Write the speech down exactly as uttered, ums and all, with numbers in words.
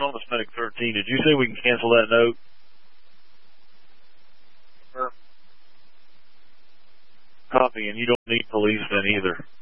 Anonymous Medic thirteen, did you say we can cancel that note? Sure. Copy, and you don't need policemen either.